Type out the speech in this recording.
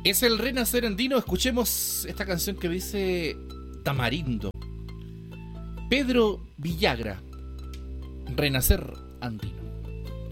Es el Renacer Andino. Escuchemos esta canción que dice Tamarindo. Pedro Villagra, Renacer Andino.